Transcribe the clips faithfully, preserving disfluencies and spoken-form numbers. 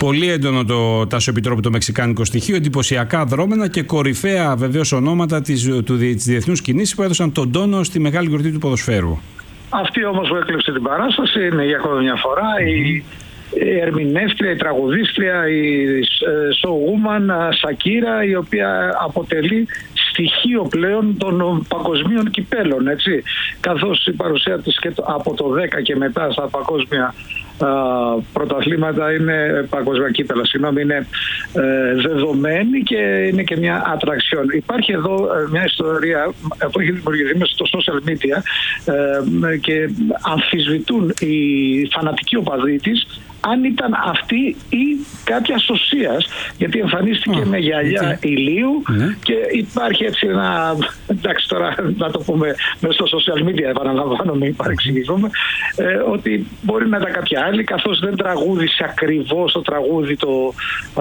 Πολύ έντονο το Τάσο Επιτρόπου το μεξικάνικο στοιχείο, εντυπωσιακά δρόμενα και κορυφαία βεβαίως ονόματα της, του, της διεθνούς κινήσης που έδωσαν τον τόνο στη μεγάλη γιορτή του ποδοσφαίρου. Αυτή όμως που έκλειψε την παράσταση είναι για ακόμα μια φορά η, η ερμηνεύτρια, η τραγουδίστρια, η showwoman Σακύρα, η οποία αποτελεί στοιχείο πλέον των παγκοσμίων κυπέλων, έτσι. Καθώς η παρουσία της και από το δέκα και μετά στα παγκόσμια α, πρωταθλήματα είναι παγκόσμια κύπελα, συγγνώμη, είναι ε, δεδομένη και είναι και μια ατραξιόν. Υπάρχει εδώ ε, μια ιστορία που έχει δημιουργηθεί μέσα στο social media ε, και αμφισβητούν οι φανατικοί οπαδοί της αν ήταν αυτή ή κάποια σωσίας, γιατί εμφανίστηκε oh, με γυαλιά έτσι. ηλίου mm. και υπάρχει έτσι ένα, εντάξει τώρα να το πούμε μέσα στο social media, επαναλαμβάνω, μην παρεξηγηθούμε, ε, ότι μπορεί να ήταν κάποια άλλη, καθώς δεν τραγούδισε ακριβώς το τραγούδι το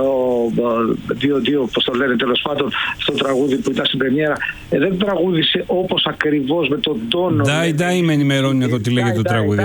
δύο δύο, πώς το λένε τέλος πάντων, στο τραγούδι που ήταν στην πρεμιέρα, ε, δεν τραγούδισε όπως ακριβώς με τον τόνο. Ντάι, ντάι με ενημερώνει εδώ τι λέγεται το τραγούδι.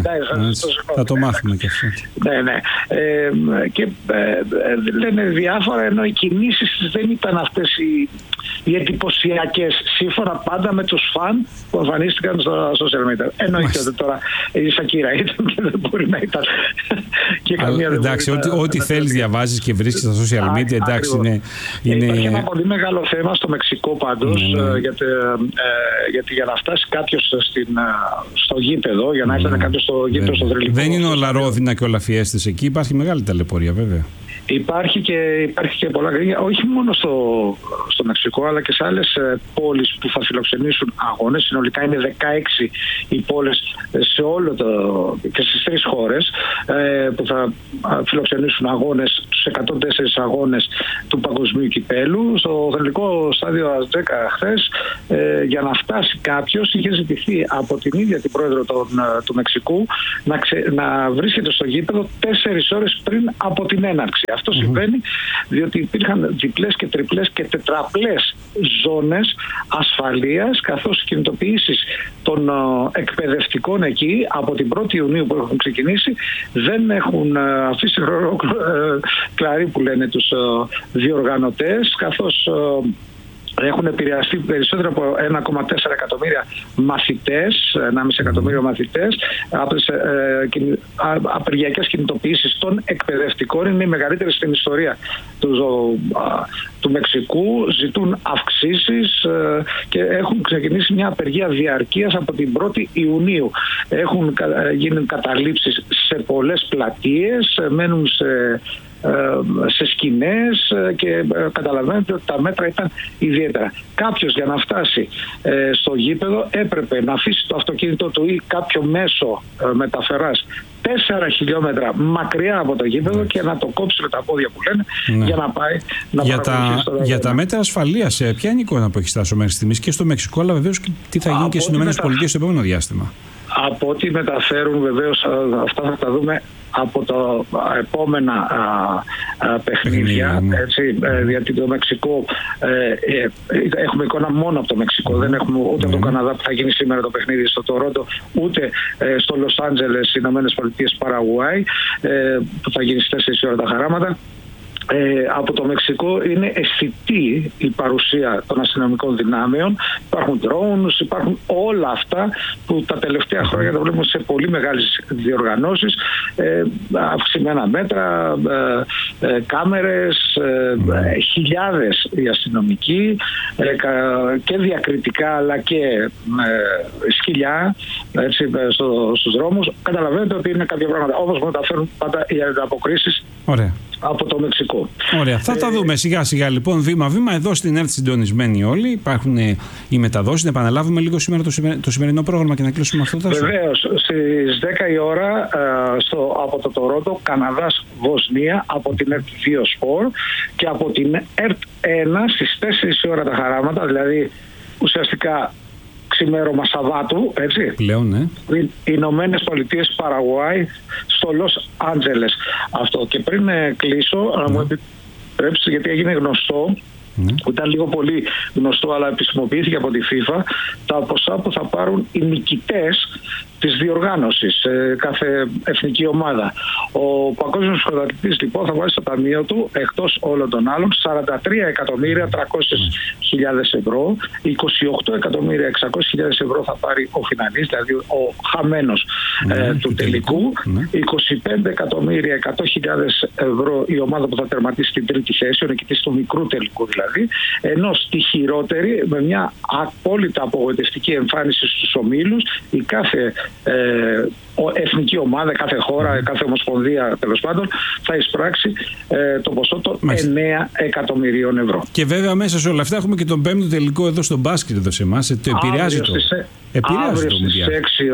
Θα το μάθουμε και αυτό. Ναι, ναι. Ε, και ε, λένε διάφορα, ενώ οι κινήσεις δεν ήταν αυτές οι, οι εντυπωσιακές, σύμφωνα πάντα με τους φαν που εμφανίστηκαν στο social media. Εννοείται ότι τώρα η Σακύρα ήταν και δεν μπορεί να ήταν. Και καμία δεν εντάξει, μπορεί ό,τι, να, ό,τι να θέλεις διαβάζεις και βρίσκεις στα social media, εντάξει, είναι, είναι... Υπάρχει ένα πολύ μεγάλο θέμα στο Μεξικό πάντως, ναι, ναι. γιατί, ε, γιατί για να φτάσει κάποιος στην, στο γήπεδο, για να έρθει ναι. κάποιος στο γήπεδο, στο θρυλικό. Δεν είναι όλα ρόδινα και όλα φιέστες εκεί, υπάρχει μεγάλη ταλαιπωρία βέβαια. Υπάρχει και, υπάρχει και πολλά γκρίνια, όχι μόνο στο, στο Μεξικό, αλλά και σε άλλες ε, πόλεις που θα φιλοξενήσουν αγώνες. Συνολικά είναι δεκαέξι οι πόλεις σε όλο το, και στις τρεις χώρες ε, που θα φιλοξενήσουν αγώνες, τους εκατόν τέσσερις αγώνες του Παγκοσμίου Κυπέλου. Στο θρυλικό στάδιο Αζτέκα χθες, ε, για να φτάσει κάποιος, είχε ζητηθεί από την ίδια την πρόεδρο των, του Μεξικού να, ξε, να βρίσκεται στο γήπεδο τέσσερις ώρες πριν από την έναρξη. Αυτό mm-hmm. συμβαίνει διότι υπήρχαν διπλές και τριπλές και τετραπλές ζώνες ασφαλείας, καθώς οι κινητοποιήσεις των uh, εκπαιδευτικών εκεί από την πρώτη Ιουνίου που έχουν ξεκινήσει δεν έχουν uh, αφήσει uh, κλαρί που λένε τους uh, διοργανωτές, καθώς uh, έχουν επηρεαστεί περισσότερο από ένα κόμμα τέσσερα εκατομμύρια μαθητές, ένα κόμμα πέντε εκατομμύριο μαθητές, από τις ε, απεργιακές κινητοποιήσεις των εκπαιδευτικών. Είναι οι μεγαλύτερες στην ιστορία του, α, του Μεξικού. Ζητούν αυξήσεις ε, και έχουν ξεκινήσει μια απεργία διαρκείας από την πρώτη Ιουνίου. Έχουν ε, γίνει καταλήψεις σε πολλές πλατείες, μένουν σε σε σκηνές και καταλαβαίνετε ότι τα μέτρα ήταν ιδιαίτερα. Κάποιος για να φτάσει ε, στο γήπεδο έπρεπε να αφήσει το αυτοκίνητο του ή κάποιο μέσο ε, μεταφεράς τέσσερα χιλιόμετρα μακριά από το γήπεδο και να το κόψει με τα πόδια που λένε ναι. για να πάει να για τα, στο για τα μέτρα ασφαλείας, ποια είναι η εικόνα που έχει φτάσει μέχρι στιγμής και στο Μεξικό, αλλά βεβαίως και τι θα γίνει από και στις ΗΠΑ μετα... στο επόμενο διάστημα? Από ό,τι μεταφέρουν βεβαίως, αυτά θα τα δούμε από τα επόμενα α, α, παιχνίδια, ναι. έτσι, ε, γιατί το Μεξικό ε, ε, έχουμε εικόνα μόνο από το Μεξικό, mm. δεν έχουμε ούτε mm. από τον Καναδά που θα γίνει σήμερα το παιχνίδι στο Τορόντο, ούτε ε, στο Λος Άντζελες, Ηνωμένες Πολιτείες, Παραγουάι, ε, που θα γίνει στις τέσσερις ώρα τα χαράματα. Ε, από το Μεξικό είναι αισθητή η παρουσία των αστυνομικών δυνάμεων. Υπάρχουν drones, υπάρχουν όλα αυτά που τα τελευταία χρόνια τα βλέπουμε σε πολύ μεγάλες διοργανώσεις, ε, αυξημένα μέτρα, ε, ε, κάμερες, ε, χιλιάδες οι αστυνομικοί, ε, και διακριτικά αλλά και ε, σκυλιά, έτσι, στο, στους δρόμους. Καταλαβαίνετε ότι είναι κάποια πράγματα όπως μεταφέρουν πάντα οι ανταποκρίσεις. Ωραία. Από το Μεξικό. Ωραία. Θα ε, τα δούμε σιγά σιγά λοιπόν, βήμα-βήμα. Εδώ στην ΕΡΤ συντονισμένοι όλοι. Υπάρχουν ε, οι μεταδόσεις. Να επαναλάβουμε λίγο σήμερα το, σημερι... το σημερινό πρόγραμμα και να κλείσουμε αυτό το θέμα. Βεβαίως. Στις δέκα η ώρα ε, στο, από το Τορόντο, Καναδάς, Βοσνία, από την ΕΡΤ δύο Σπορ και από την ΕΡΤ ένα στις τέσσερις η ώρα τα χαράματα, δηλαδή ουσιαστικά ξημέρωμα Σαββάτου, έτσι. Πλέον, ναι. Οι Ηνωμένες Πολιτείες, Παραγουάι, στο Λος Άντζελες. Αυτό. Και πριν ε, κλείσω, να mm. μου επιτρέψετε, γιατί έγινε γνωστό, mm. που ήταν λίγο πολύ γνωστό, αλλά επισημοποιήθηκε από τη FIFA, τα ποσά που θα πάρουν οι νικητές της διοργάνωσης, ε, κάθε εθνική ομάδα. Ο παγκόσμιος πρωταθλητής λοιπόν θα βάζει στο ταμείο του, εκτός όλων των άλλων, σαράντα τρία εκατομμύρια τριακόσιες χιλιάδες ευρώ, είκοσι οκτώ εκατομμύρια εξακόσιες χιλιάδες ευρώ θα πάρει ο φιναλίστ, δηλαδή ο χαμένος ε, ναι, του τελικού, ναι. είκοσι πέντε εκατομμύρια εκατό χιλιάδες ευρώ η ομάδα που θα τερματίσει την τρίτη θέση, ο νικητής του μικρού τελικού δηλαδή, ενώ στη χειρότερη, με μια απόλυτα απογοητευτική εμφάνιση στους ομίλους, η κάθε ε, εθνική ομάδα, κάθε χώρα, κάθε ομοσπονδία τέλος πάντων, θα εισπράξει ε, το ποσό των εννέα εκατομμυρίων ευρώ. Και βέβαια μέσα σε όλα αυτά έχουμε και τον πέμπτο τελικό εδώ στο μπάσκετ εδώ σε εμάς. Το επηρεάζει το. Επηρεάζει το Μουντιάλ.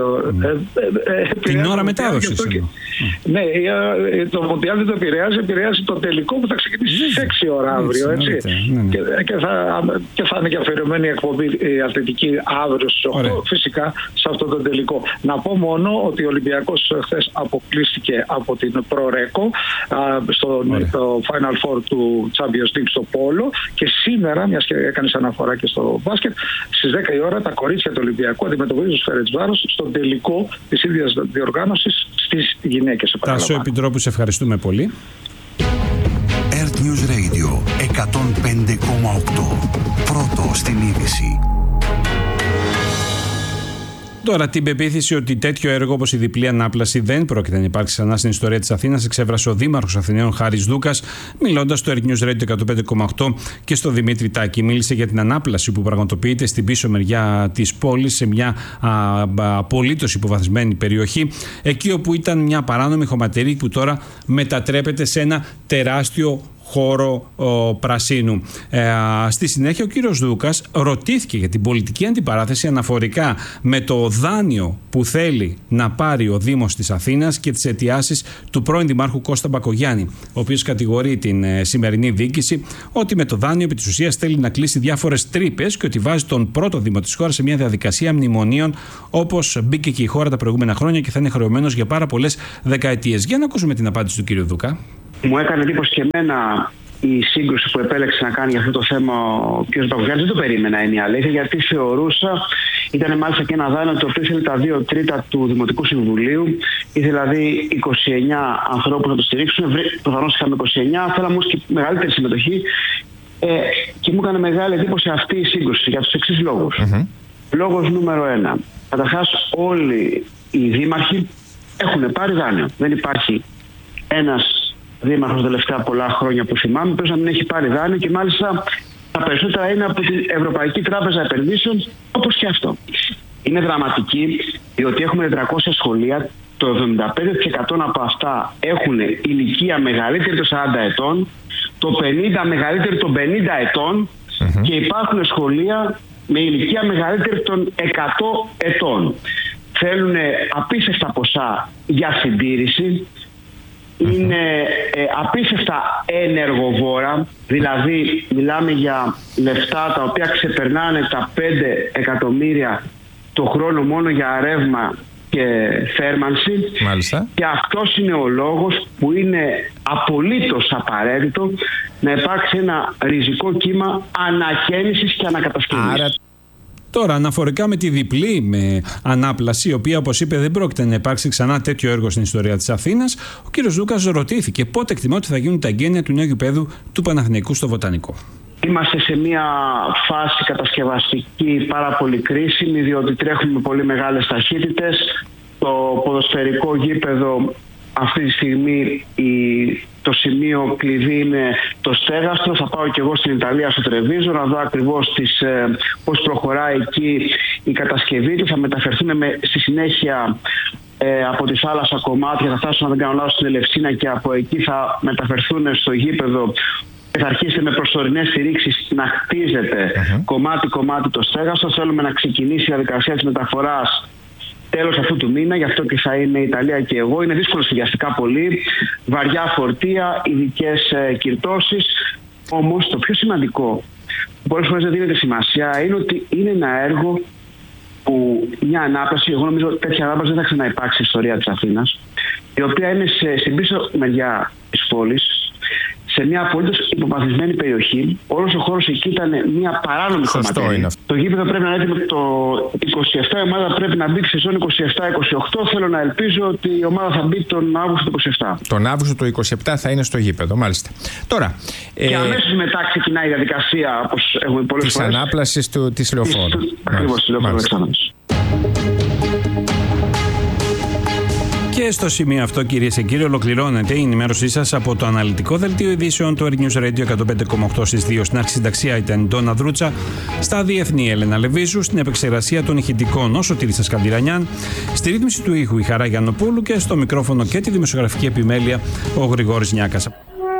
Την ώρα μετάδοσης. Ναι, το Μουντιάλ δεν το επηρεάζει, επηρεάζει το τελικό που θα ξεκινήσει στις έξι ώρα αύριο. Έτσι. Ναι, ναι. Και, και, θα, και θα είναι και αφιερωμένη η εκπομπή η αθλητική αύριο στις οκτώ, φυσικά σε αυτό το τελικό. Να πω μόνο ότι ο Ολυμπιακός χθες αποκλείστηκε από την Προρέκο στο το Final Four του Champions League στο Πόλο, και σήμερα, μιας και έκανες αναφορά και στο μπάσκετ, στις δέκα η ώρα τα κορίτσια του Ολυμπιακού αντιμετωπίζουν τους Φερεντσβάρος στον τελικό της ίδιας διοργάνωσης στις γυναίκες. Τάσο Επιτρόπου, σε ευχαριστούμε πολύ. Earth News Radio εκατόν πέντε κόμμα οκτώ. Πρώτο στην είδηση. Τώρα, την πεποίθηση ότι τέτοιο έργο όπως η διπλή ανάπλαση δεν πρόκειται να υπάρξει ξανά στην ιστορία της Αθήνας εξέφρασε ο Δήμαρχος Αθηναίων Χάρης Δούκας, μιλώντας στο Earth News Radio εκατόν πέντε κόμμα οκτώ και στο Δημήτρη Τάκη. Μίλησε για την ανάπλαση που πραγματοποιείται στην πίσω μεριά της πόλης, σε μια απολύτως υποβαθμισμένη περιοχή, εκεί όπου ήταν μια παράνομη χωματερή που τώρα μετατρέπεται σε ένα τεράστιο χώρο ο, πρασίνου. Ε, στη συνέχεια ο κύριος Δούκας ρωτήθηκε για την πολιτική αντιπαράθεση αναφορικά με το δάνειο που θέλει να πάρει ο Δήμος της Αθήνας και τις αιτιάσεις του πρώην Δημάρχου Κώστα Μπακογιάννη, ο οποίος κατηγορεί την ε, σημερινή διοίκηση ότι με το δάνειο επί της ουσίας θέλει να κλείσει διάφορες τρύπες και ότι βάζει τον πρώτο Δήμο της χώρας σε μια διαδικασία μνημονίων, όπως μπήκε και η χώρα τα προηγούμενα χρόνια και θα είναι χρεωμένος για πάρα πολλές δεκαετίες. Για να ακούσουμε την απάντηση του κύριου Δούκα. Μου έκανε εντύπωση και εμένα η σύγκρουση που επέλεξε να κάνει για αυτό το θέμα ο κ. Μπακογιάννης. Δεν το περίμενα, είναι η αλήθεια, γιατί θεωρούσα, ήταν μάλιστα και ένα δάνειο το οποίο ήθελε τα δύο τρίτα του Δημοτικού Συμβουλίου, ήθελε δηλαδή είκοσι εννέα ανθρώπους να το στηρίξουν. Προφανώς είχαμε είκοσι εννέα, θέλαμε όμως και μεγαλύτερη συμμετοχή. Ε, και μου έκανε μεγάλη εντύπωση αυτή η σύγκρουση για τους εξής λόγους. Mm-hmm. Λόγος νούμερο ένα. Καταρχάς, όλοι οι δήμαρχοι έχουν πάρει δάνειο. Δεν υπάρχει ένας δήμαρχος τα τελευταία πολλά χρόνια που θυμάμαι, πρέπει να μην έχει πάρει δάνειο, και μάλιστα τα περισσότερα είναι από την Ευρωπαϊκή Τράπεζα Επενδύσεων, όπως και αυτό. Είναι δραματική, διότι έχουμε τετρακόσια σχολεία, το εβδομήντα πέντε τοις εκατό από αυτά έχουν ηλικία μεγαλύτερη των σαράντα ετών, το πενήντα τοις εκατό μεγαλύτερη των πενήντα ετών, mm-hmm. και υπάρχουν σχολεία με ηλικία μεγαλύτερη των εκατό ετών. Θέλουν απίστευτα ποσά για συντήρηση. Είναι ε, απίστευτα ενεργοβόρα, δηλαδή μιλάμε για λεφτά τα οποία ξεπερνάνε τα πέντε εκατομμύρια το χρόνο μόνο για ρεύμα και θέρμανση. Μάλιστα. Και αυτός είναι ο λόγος που είναι απολύτως απαραίτητο να υπάρξει ένα ριζικό κύμα ανακαίνησης και ανακατασκευής. Άρα... Τώρα, αναφορικά με τη διπλή με ανάπλαση, η οποία, όπως είπε, δεν πρόκειται να υπάρξει ξανά τέτοιο έργο στην ιστορία της Αθήνας, ο κ. Δούκας ρωτήθηκε πότε εκτιμά ότι θα γίνουν τα εγγένεια του νέου γηπέδου του Παναθηναϊκού στο Βοτανικό. Είμαστε σε μια φάση κατασκευαστική πάρα πολύ κρίσιμη, διότι τρέχουμε πολύ μεγάλες ταχύτητες. Το ποδοσφαιρικό γήπεδο αυτή τη στιγμή η, το σημείο κλειδί είναι το στέγαστρο. Θα πάω και εγώ στην Ιταλία, στο Τρεβίζο, να δω ακριβώς τις, ε, πώς προχωράει εκεί η κατασκευή του. Θα μεταφερθούν με, στη συνέχεια ε, από τη θάλασσα κομμάτια, θα φτάσουν, αν δεν κάνω λάθος, στην Ελευσίνα, και από εκεί θα μεταφερθούν στο γήπεδο και θα αρχίσετε με προσωρινές στηρίξεις να χτίζετε uh-huh. κομμάτι-κομμάτι το στέγαστρο. Θέλουμε να ξεκινήσει η διαδικασία της μεταφοράς τέλος αυτού του μήνα, γι' αυτό και θα είναι η Ιταλία και εγώ. Είναι δύσκολο σχεδιαστικά πολύ, βαριά φορτία, ειδικές ε, κυρτώσεις. Όμως το πιο σημαντικό, που πολλές φορές δεν δίνεται σημασία, είναι ότι είναι ένα έργο που μια ανάπλαση, εγώ νομίζω ότι τέτοια ανάπλαση δεν θα ξαναυπάρξει στην ιστορία της Αθήνας, η οποία είναι σε, στην πίσω μεριά της πόλης, σε μια απολύτως υποβαθμισμένη περιοχή. Όλος ο χώρος εκεί ήταν μια παράνομη χωματερή. Το γήπεδο πρέπει να είναι έτοιμο το είκοσι επτά, η ομάδα πρέπει να μπει στη σεζόν είκοσι επτά είκοσι οκτώ. Θέλω να ελπίζω ότι η ομάδα θα μπει τον Αύγουστο του είκοσι επτά. Τον Αύγουστο του είκοσι επτά θα είναι στο γήπεδο, μάλιστα. Τώρα, και ε... αμέσως μετά ξεκινάει η διαδικασία, όπως έχουμε πολλές της φορές, ανάπλασης του, της λεωφόρου. Ακριβώς, της λεωφόρου εξάναμψης. Και στο σημείο αυτό, κυρίες και κύριοι, ολοκληρώνεται η ενημέρωσή σας από το αναλυτικό δελτίο ειδήσεων του Air News Radio εκατόν πέντε κόμμα οκτώ στις δύο. Στην αρχισυνταξία ήταν η Ντόνα Δρούτσα, στα διεθνή Έλενα Λεβίζου, στην επεξεργασία των ηχητικών ο Σωτήρης Σκανδυρανιάν, στη ρύθμιση του ήχου η Χαρά Γιαννοπούλου και στο μικρόφωνο και τη δημοσιογραφική επιμέλεια ο Γρηγόρης Νιάκας.